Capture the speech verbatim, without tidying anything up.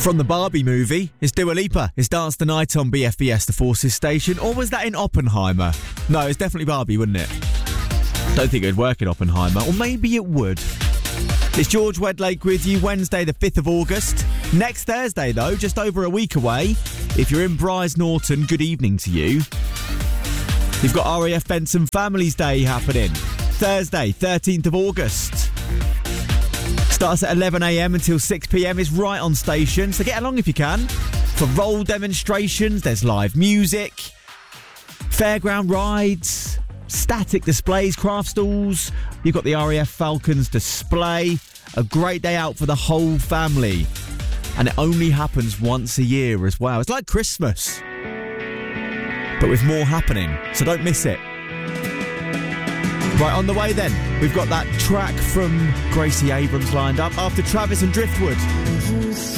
From the Barbie movie, it's Dua Lipa. It's Dance the Night on B F B S, the Forces station. Or was that in Oppenheimer? No, it's definitely Barbie, wouldn't it? Don't think it would work in Oppenheimer. Or maybe it would. It's George Wedlake with you, Wednesday the fifth of August. Next Thursday, though, just over a week away. If you're in Brize Norton, good evening to you. You've got R A F Benson Families Day happening. Thursday, thirteenth of August. Starts at eleven a.m. until six p.m. It's right on station, so get along if you can. For roll demonstrations, there's live music, fairground rides, static displays, craft stalls. You've got the R A F Falcons display. A great day out for the whole family. And it only happens once a year as well. It's like Christmas, but with more happening, so don't miss it. Right, on the way then, we've got that track from Gracie Abrams lined up after Travis and Driftwood.